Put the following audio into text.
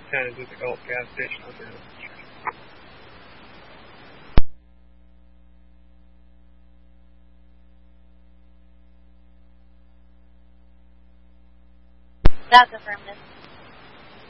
kind of difficult gas station out there. That's affirmative.